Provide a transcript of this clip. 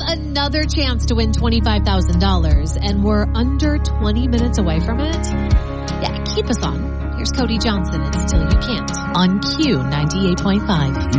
another chance to win $25,000 and we're under 20 minutes away from it? Yeah, keep us on. Here's Cody Johnson and Still You Can't on Q98.5.